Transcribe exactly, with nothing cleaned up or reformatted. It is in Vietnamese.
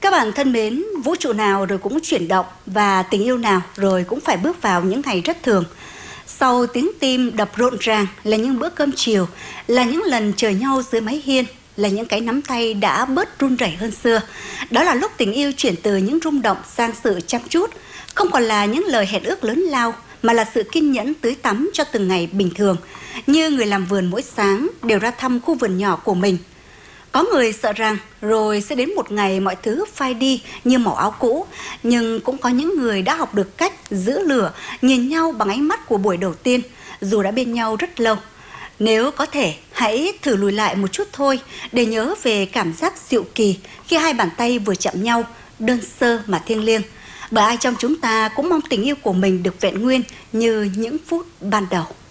Các bạn thân mến, vũ trụ nào rồi cũng chuyển động và tình yêu nào rồi cũng phải bước vào những ngày rất thường. Sau tiếng tim đập rộn ràng là những bữa cơm chiều, là những lần chờ nhau dưới mái hiên, là những cái nắm tay đã bớt run rẩy hơn xưa. Đó là lúc tình yêu chuyển từ những rung động sang sự chăm chút, không còn là những lời hẹn ước lớn lao, mà là sự kiên nhẫn tưới tắm cho từng ngày bình thường. Như người làm vườn mỗi sáng đều ra thăm khu vườn nhỏ của mình. Có người sợ rằng rồi sẽ đến một ngày mọi thứ phai đi như màu áo cũ, nhưng cũng có những người đã học được cách giữ lửa, nhìn nhau bằng ánh mắt của buổi đầu tiên, dù đã bên nhau rất lâu. Nếu có thể, hãy thử lùi lại một chút thôi để nhớ về cảm giác dịu kỳ khi hai bàn tay vừa chạm nhau, đơn sơ mà thiêng liêng. Bởi ai trong chúng ta cũng mong tình yêu của mình được vẹn nguyên như những phút ban đầu.